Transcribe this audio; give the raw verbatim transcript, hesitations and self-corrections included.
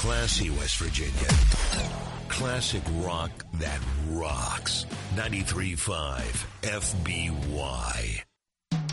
Classy West Virginia. Classic rock that rocks. ninety-three point five F B Y.